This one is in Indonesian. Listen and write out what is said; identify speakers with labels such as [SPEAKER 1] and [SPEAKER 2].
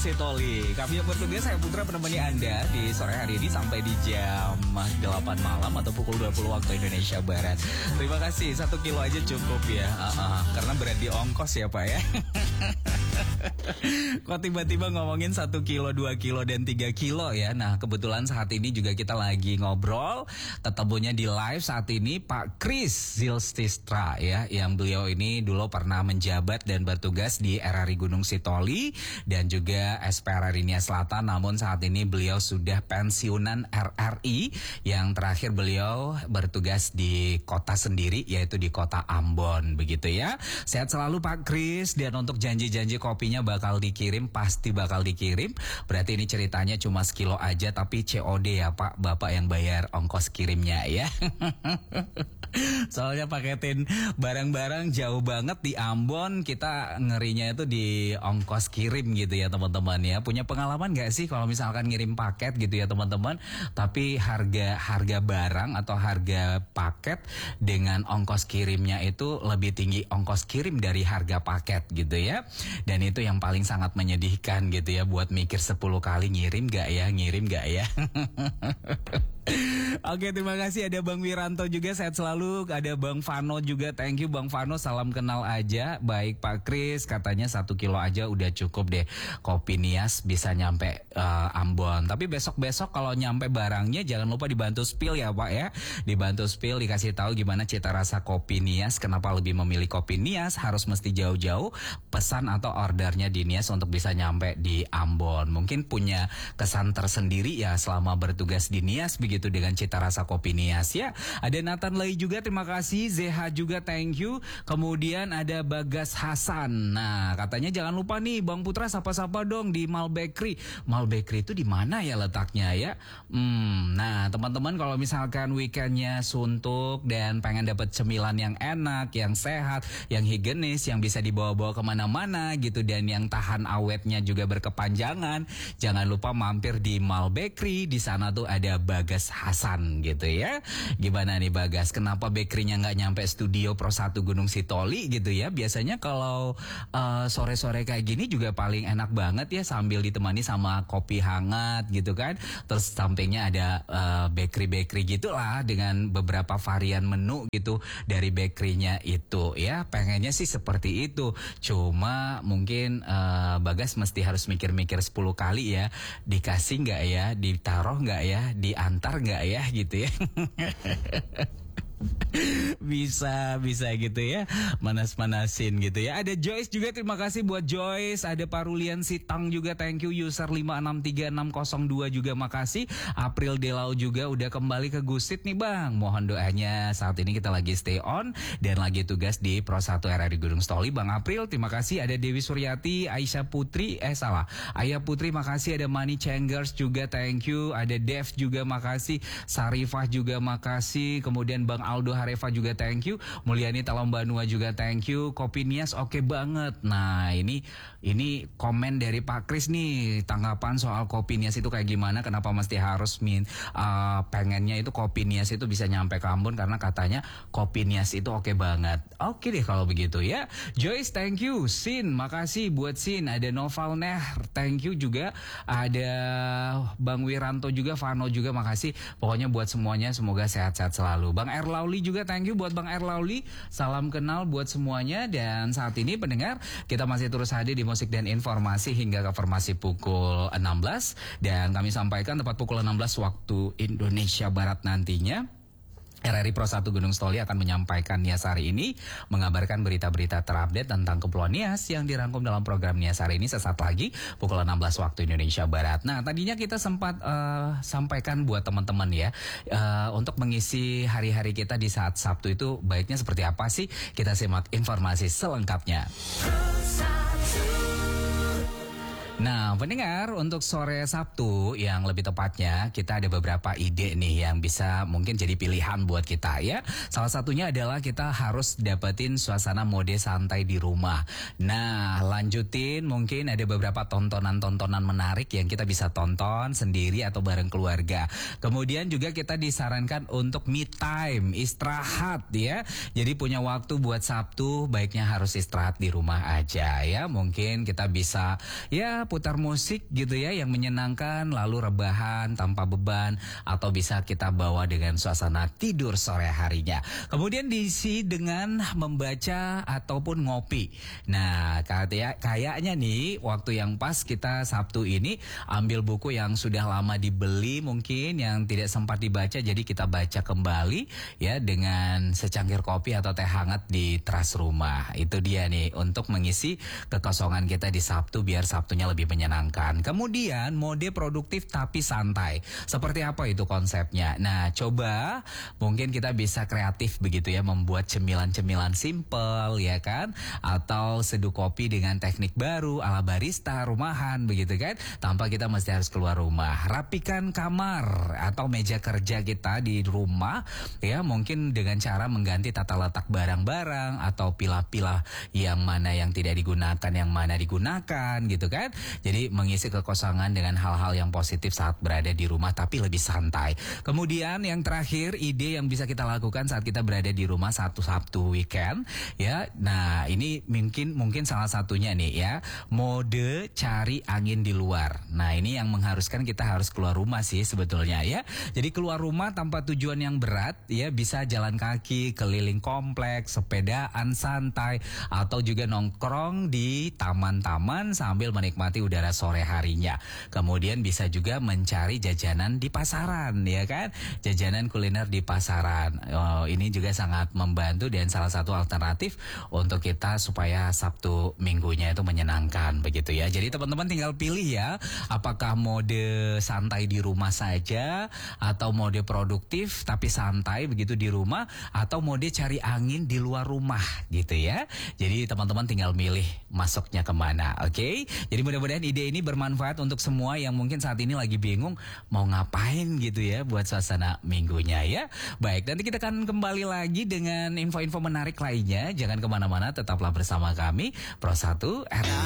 [SPEAKER 1] Sitoli. Kami yang bertugas, saya Putra menemani Anda di sore hari ini sampai di jam 8 malam atau pukul 20 waktu Indonesia Barat. Terima kasih, 1 kilo aja cukup ya. Karena berat di ongkos ya Pak ya. Kok tiba-tiba ngomongin 1 kilo, 2 kilo, dan 3 kilo ya. Nah kebetulan saat ini juga kita lagi ngobrol. Ketemunya di live saat ini Pak Kris Zylstistra ya. Yang beliau ini dulu pernah menjabat dan bertugas di RRI Gunung Sitoli dan juga SPRRI Nia Selatan. Namun saat ini beliau sudah pensiunan RRI. Yang terakhir beliau bertugas di kota sendiri, yaitu di kota Ambon begitu ya. Sehat selalu Pak Kris. Dan untuk janji-janji kopinya bakal dikirim, pasti bakal dikirim. Berarti ini ceritanya cuma sekilo aja, tapi COD ya Pak, Bapak yang bayar ongkos kirimnya ya. Soalnya paketin barang-barang jauh banget di Ambon, kita ngerinya itu di ongkos kirim gitu ya teman-teman ya. Punya pengalaman gak sih kalau misalkan ngirim paket gitu ya teman-teman, tapi harga barang atau harga paket dengan ongkos kirimnya itu lebih tinggi ongkos kirim dari harga paket gitu ya. Dan itu yang paling sangat menyedihkan gitu ya, buat mikir 10 kali ngirim gak ya. Oke, terima kasih. Ada Bang Wiranto juga, sehat selalu. Ada Bang Vano juga, thank you Bang Vano, salam kenal aja. Baik Pak Kris, katanya 1 kilo aja udah cukup deh. Kopi Nias bisa nyampe Ambon. Tapi besok-besok kalau nyampe barangnya jangan lupa dibantu spill ya Pak ya. Dibantu spill, dikasih tahu gimana cita rasa Kopi Nias, kenapa lebih memilih Kopi Nias, harus mesti jauh-jauh pesan atau ordernya di Nias untuk bisa nyampe di Ambon. Mungkin punya kesan tersendiri ya selama bertugas di Nias begitu dengan cita rasa Kopi Nias ya. Ada Nathan Lei juga, terima kasih. ZH juga, thank you. Kemudian ada Bagas Hasan. Nah katanya jangan lupa nih Bang Putra sapa-sapa dong di Mal Bakery. Mal Bakery itu di mana ya letaknya ya? Nah teman-teman kalau misalkan weekendnya suntuk dan pengen dapat cemilan yang enak, yang sehat, yang higienis, yang bisa dibawa-bawa kemana-mana gitu, dan yang tahan awetnya juga berkepanjangan, jangan lupa mampir di Mal Bakery. Di sana tuh ada Bagas Hasan gitu ya. Gimana nih Bagas, kenapa bakerynya nggak nyampe studio Pro 1 Gunung Sitoli gitu ya? Biasanya kalau sore-sore kayak gini juga paling enak banget ya, sambil ditemani sama kopi hangat gitu kan. Terus sampingnya ada bakery gitulah dengan beberapa varian menu gitu dari bakerynya itu ya. Pengennya sih seperti itu, cuma mungkin Bagas mesti harus mikir-mikir 10 kali ya, dikasih nggak ya, ditaruh nggak ya, diantar nggak ya gitu ya. bisa gitu ya, manas-manasin gitu ya. Ada Joyce juga, terima kasih buat Joyce. Ada Parulian Sitang juga, thank you. User 563602 juga makasih. April Delau juga udah kembali ke Gusit nih Bang. Mohon doanya, saat ini kita lagi stay on dan lagi tugas di Pro 1 RRI Gunung Sitoli. Bang April terima kasih. Ada Dewi Suryati, Aisyah Putri, Ayah Putri makasih. Ada Money Changers juga, thank you. Ada Dev juga makasih. Sarifah juga makasih. Kemudian Bang Aldo Harefa juga thank you. Mulyani Talombanua juga thank you. Kopi Nias oke banget. Nah ini komen dari Pak Kris nih, tanggapan soal Kopi Nias itu kayak gimana, kenapa mesti harus pengennya itu Kopi Nias itu bisa nyampe ke Ambon, karena katanya Kopi Nias itu oke banget. Oke deh kalau begitu ya. Joyce thank you. Sin makasih buat Sin. Ada Noval Nehr thank you juga. Ada Bang Wiranto juga, Vano juga makasih. Pokoknya buat semuanya semoga sehat-sehat selalu. Bang Erlauli juga thank you buat Bang Erlauli. Salam kenal buat semuanya. Dan saat ini pendengar, kita masih terus hadir di musik dan informasi hingga ke formasi pukul 16. Dan kami sampaikan tepat pukul 16 waktu Indonesia Barat nantinya, RRI Pro 1 Gunung Sitoli akan menyampaikan Nias hari ini, mengabarkan berita-berita terupdate tentang Kepulauan Nias yang dirangkum dalam program Nias hari ini sesaat lagi pukul 16 waktu Indonesia Barat. Nah tadinya kita sempat sampaikan buat teman-teman ya, untuk mengisi hari-hari kita di saat Sabtu itu baiknya seperti apa sih? Kita simak informasi selengkapnya. Nah pendengar, untuk sore Sabtu yang lebih tepatnya kita ada beberapa ide nih yang bisa mungkin jadi pilihan buat kita ya. Salah satunya adalah kita harus dapetin suasana mode santai di rumah. Nah lanjutin, mungkin ada beberapa tontonan-tontonan menarik yang kita bisa tonton sendiri atau bareng keluarga. Kemudian juga kita disarankan untuk me time, istirahat ya. Jadi punya waktu buat Sabtu baiknya harus istirahat di rumah aja ya. Mungkin kita bisa ya ya putar musik gitu ya yang menyenangkan, lalu rebahan tanpa beban, atau bisa kita bawa dengan suasana tidur sore harinya. Kemudian diisi dengan membaca ataupun ngopi. Nah, kayaknya nih waktu yang pas kita Sabtu ini ambil buku yang sudah lama dibeli mungkin yang tidak sempat dibaca, jadi kita baca kembali ya dengan secangkir kopi atau teh hangat di teras rumah. Itu dia nih untuk mengisi kekosongan kita di Sabtu biar Sabtunya lebih menyenangkan. Kemudian mode produktif tapi santai. Seperti apa itu konsepnya? Nah, coba mungkin kita bisa kreatif begitu ya, membuat cemilan-cemilan simple ya kan, atau seduh kopi dengan teknik baru ala barista rumahan begitu kan, tanpa kita mesti harus keluar rumah. Rapikan kamar atau meja kerja kita di rumah ya, mungkin dengan cara mengganti tata letak barang-barang atau pilah-pilah yang mana yang tidak digunakan, yang mana digunakan gitu kan. Jadi mengisi kekosongan dengan hal-hal yang positif saat berada di rumah tapi lebih santai. Kemudian yang terakhir, ide yang bisa kita lakukan saat kita berada di rumah satu Sabtu weekend ya. Nah, ini mungkin salah satunya nih ya, mode cari angin di luar. Nah, ini yang mengharuskan kita harus keluar rumah sih sebetulnya ya. Jadi keluar rumah tanpa tujuan yang berat ya, bisa jalan kaki keliling kompleks, sepedaan santai, atau juga nongkrong di taman-taman sambil menikmati udara sore harinya. Kemudian bisa juga mencari jajanan di pasaran ya kan, jajanan kuliner di pasaran. Ini juga sangat membantu dan salah satu alternatif untuk kita supaya Sabtu minggunya itu menyenangkan begitu ya. Jadi teman-teman tinggal pilih ya, apakah mode santai di rumah saja, atau mode produktif tapi santai begitu di rumah, atau mode cari angin di luar rumah gitu ya. Jadi teman-teman tinggal milih masuknya kemana, oke? Jadi mudah-mudahan ide ini bermanfaat untuk semua yang mungkin saat ini lagi bingung mau ngapain gitu ya buat suasana minggunya ya. Baik, nanti kita akan kembali lagi dengan info-info menarik lainnya. Jangan kemana-mana, tetaplah bersama kami Pro 1 RRI.